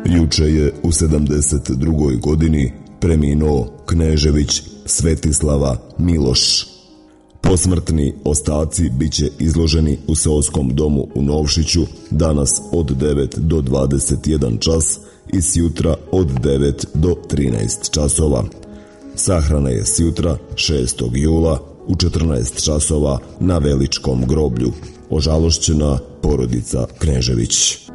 Juče je u 72. godini preminuo Knežević Svetislava Miloš. Posmrtni ostaci biće izloženi u seoskom domu u Novšiću danas od 9 do 21 čas i sjutra od 9 do 13 časova. Sahrana je sjutra 6. jula u 14 časova na Veličkom groblju. Ožalošćena porodica Knežević.